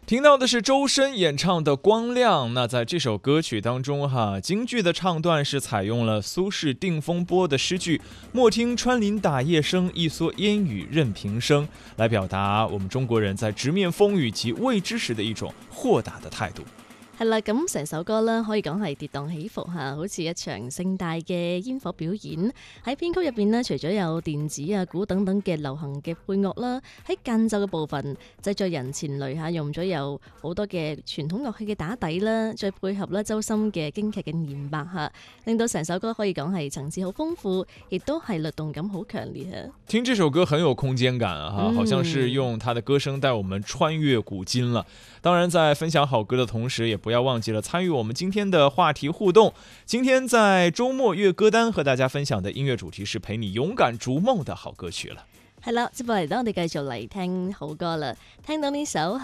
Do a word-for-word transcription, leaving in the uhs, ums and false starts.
听到的是周深演唱的《光亮》。那在这首歌曲当中哈，京剧的唱段是采用了苏轼《定风波》的诗句“莫听穿林打叶声，一蓑烟雨任平生”，来表达我们中国人在直面风雨及未知时的一种豁达的态度。 係啦，咁成首歌咧可以講係跌宕起伏嚇，好似一場盛大嘅煙火表演。喺編曲入邊咧，除咗有電子啊、鼓等等嘅流行嘅配樂啦，喺間奏嘅部分，製作人錢雷嚇用咗有好多嘅傳統樂器嘅打底啦，再配合咧周深嘅京劇嘅念白嚇，令到成首歌可以講係層次好豐富，亦都係律動感好強烈嚇。 聽這首歌很有空間感啊，好像是用他的歌聲帶我們穿越古今了。當然，在分享好歌的同時，也不要忘記了參與我們今天的話題互動。今天在周末粵歌單和大家分享的音樂主題是陪你勇敢逐夢的好歌曲了。 係啦，接落嚟咧，我哋繼續嚟聽好歌啦。聽到呢首